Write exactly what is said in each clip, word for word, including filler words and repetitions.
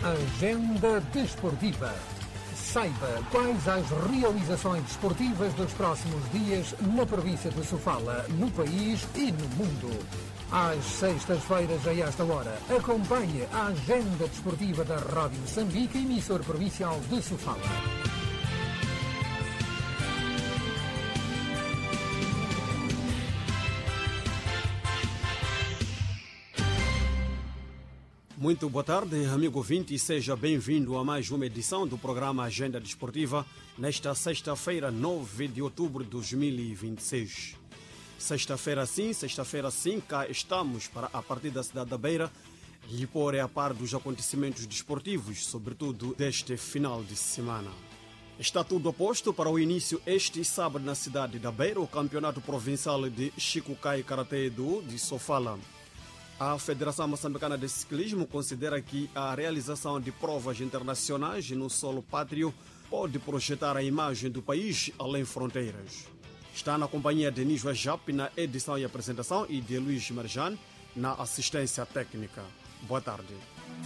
Agenda Desportiva. Saiba quais as realizações desportivas dos próximos dias na província de Sofala, no país e no mundo. Às sextas-feiras, a esta hora, acompanhe a Agenda Desportiva da Rádio Moçambique, emissor provincial de Sofala. Muito boa tarde, amigo ouvinte, e seja bem-vindo a mais uma edição do programa Agenda Desportiva, nesta sexta-feira, nove de outubro de dois mil e vinte e seis. Sexta-feira sim, sexta-feira sim, cá estamos para, a partir da cidade da Beira, lhe pôr a par dos acontecimentos desportivos, sobretudo deste final de semana. Está tudo a posto para o início este sábado na cidade da Beira, o Campeonato Provincial de Chicokai Karatê do de Sofala. A Federação Moçambicana de Ciclismo considera que a realização de provas internacionais no solo pátrio pode projetar a imagem do país além fronteiras. Está na companhia de Nijo Ajap na edição e apresentação e de Luís Marjan na assistência técnica. Boa tarde.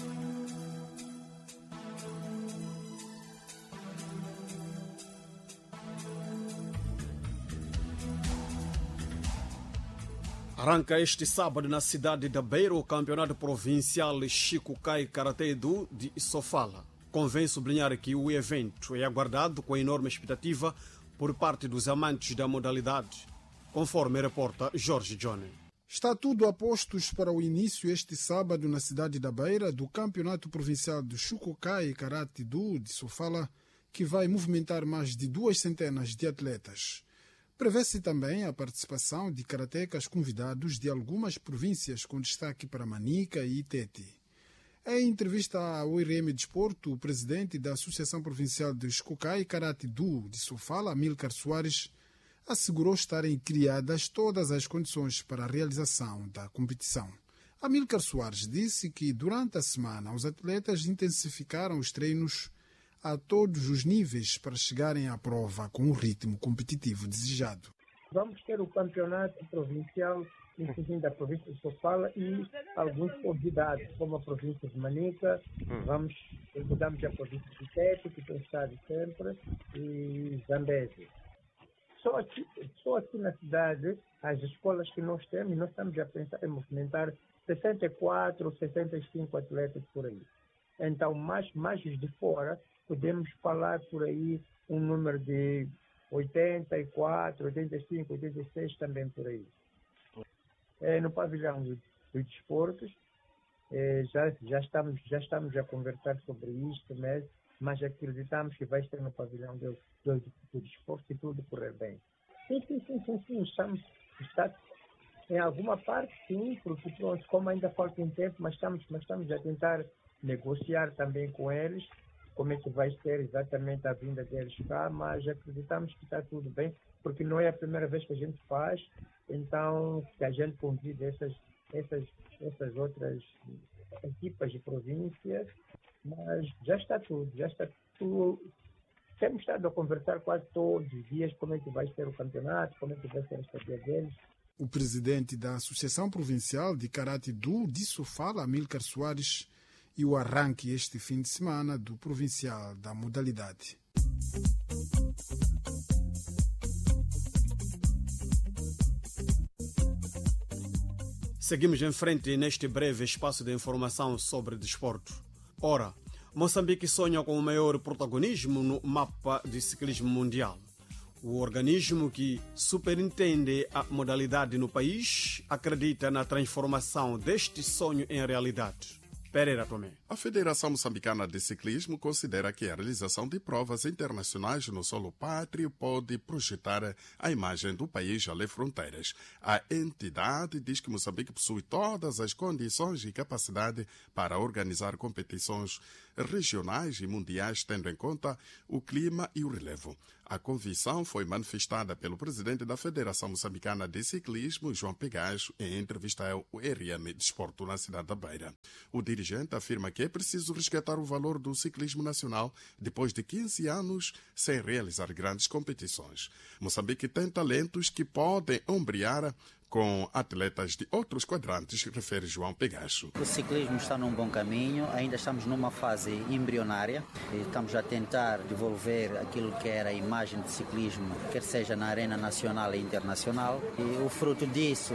Arranca este sábado na cidade da Beira o Campeonato Provincial Chicokai Karatê do de Sofala. Convém sublinhar que o evento é aguardado com enorme expectativa por parte dos amantes da modalidade, conforme reporta Jorge Johnny. Está tudo a postos para o início este sábado na cidade da Beira do Campeonato Provincial de Chicokai Karatê do de Sofala, que vai movimentar mais de duas centenas de atletas. Prevê-se também a participação de karatecas convidados de algumas províncias, com destaque para Manica e Tete. Em entrevista ao R M Desporto, o presidente da Associação Provincial de Chicokai Karatê do de Sofala, Amílcar Soares, assegurou estarem criadas todas as condições para a realização da competição. Amílcar Soares disse que durante a semana os atletas intensificaram os treinos a todos os níveis para chegarem à prova com o ritmo competitivo desejado. Vamos ter o campeonato provincial, inclusive da província de Sofala, e alguns convidados, como a província de Manica, vamos, convidamos a província de Tete, que tem estado sempre, e Zambésia. Só aqui, só aqui na cidade, as escolas que nós temos, nós estamos a pensar em movimentar sessenta e quatro, sessenta e cinco atletas por aí. Então, mais, mais de fora, podemos falar por aí um número de oitenta e quatro, oitenta e cinco, oitenta e seis também por aí. É, no pavilhão dos do desportos, é, já, já, estamos, já estamos a conversar sobre isto mesmo, mas acreditamos que vai estar no pavilhão do, do, do desporto e tudo correr bem. Sim, sim, sim, sim, sim. Estamos, está, em alguma parte sim, porque pronto, como ainda falta um tempo, mas estamos, mas estamos a tentar negociar também com eles como é que vai ser exatamente a vinda deles cá, mas acreditamos que está tudo bem, porque não é a primeira vez que a gente faz, então que a gente convida essas, essas, essas outras equipas de províncias, mas já está tudo, já está tudo. Temos estado a conversar quase todos os dias como é que vai ser o campeonato, como é que vai ser a estadia deles. O presidente da Associação Provincial de Karatê do de Sofala, Amílcar Soares, e o arranque este fim de semana do provincial da modalidade. Seguimos em frente neste breve espaço de informação sobre desporto. Ora, Moçambique sonha com o maior protagonismo no mapa de ciclismo mundial. O organismo que superintende a modalidade no país acredita na transformação deste sonho em realidade. Pereira Tomé. A Federação Moçambicana de Ciclismo considera que a realização de provas internacionais no solo pátrio pode projetar a imagem do país além fronteiras. A entidade diz que Moçambique possui todas as condições e capacidade para organizar competições regionais e mundiais, tendo em conta o clima e o relevo. A convicção foi manifestada pelo presidente da Federação Moçambicana de Ciclismo, João Pegaso, em entrevista ao R M Desporto na cidade da Beira. O dirigente afirma que é preciso resgatar o valor do ciclismo nacional depois de quinze anos sem realizar grandes competições. Moçambique tem talentos que podem ombrear com atletas de outros quadrantes, refere João Pegasso. O ciclismo está num bom caminho, ainda estamos numa fase embrionária e estamos a tentar devolver aquilo que era a imagem de ciclismo, quer seja na arena nacional e internacional. E o fruto disso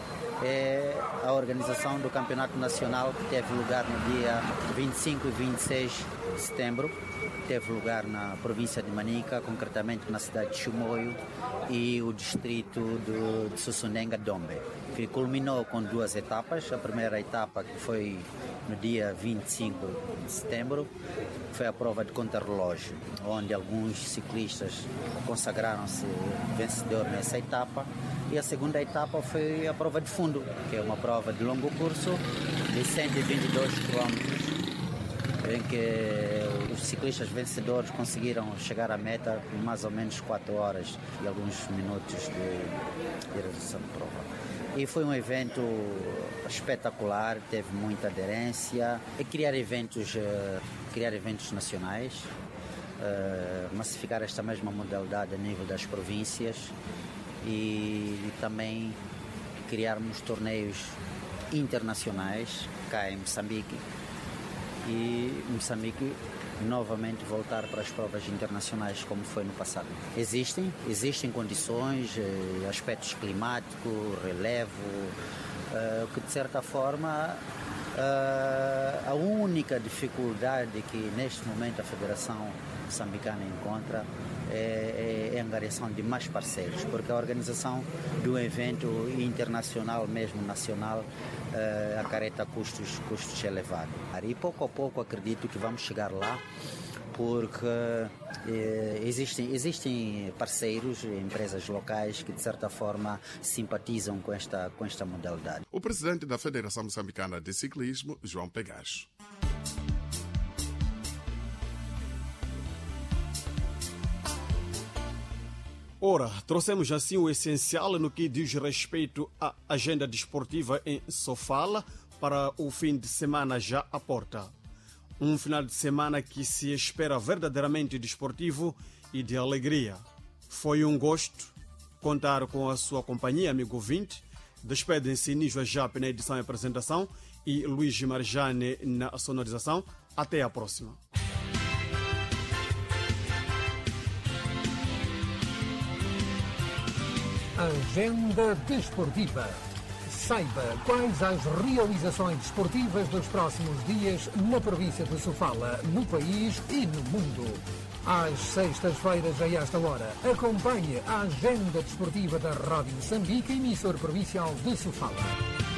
é a organização do Campeonato Nacional, que teve lugar no dia vinte e cinco e vinte e seis de setembro. Teve lugar na província de Manica, concretamente na cidade de Chimoio e o distrito de, de Sussunenga Dombe, que culminou com duas etapas. A primeira etapa, que foi no dia vinte e cinco de setembro, foi a prova de contrarrelógio, onde alguns ciclistas consagraram-se vencedor nessa etapa. E a segunda etapa foi a prova de fundo, que é uma prova de longo curso de cento e vinte e dois quilômetros, em que os ciclistas vencedores conseguiram chegar à meta em mais ou menos quatro horas e alguns minutos de, de realização de prova. E foi um evento espetacular, teve muita aderência. E criar eventos, uh, criar eventos nacionais, uh, massificar esta mesma modalidade a nível das províncias e, e também criarmos torneios internacionais cá em Moçambique. E Moçambique novamente voltar para as provas internacionais como foi no passado. Existem, existem condições, aspectos climáticos, relevo, que de certa forma a única dificuldade que neste momento a Federação Moçambicana encontra é, é a angariação de mais parceiros, porque a organização de um evento internacional, mesmo nacional, uh, acarreta custos, custos elevados. E pouco a pouco acredito que vamos chegar lá, porque eh, existem, existem parceiros, empresas locais que de certa forma simpatizam com esta, com esta modalidade. O presidente da Federação Moçambicana de Ciclismo, João Pegasso. Ora, trouxemos assim o essencial no que diz respeito à agenda desportiva em Sofala para o fim de semana já à porta. Um final de semana que se espera verdadeiramente desportivo e de alegria. Foi um gosto contar com a sua companhia, amigo ouvinte. Despedem-se Nijo Jap na edição e apresentação e Luís Marjane na sonorização. Até a próxima. Agenda desportiva. Saiba quais as realizações desportivas dos próximos dias na província de Sofala, no país e no mundo. Às sextas-feiras, a esta hora, acompanhe a agenda desportiva da Rádio Moçambique, emissora provincial de Sofala.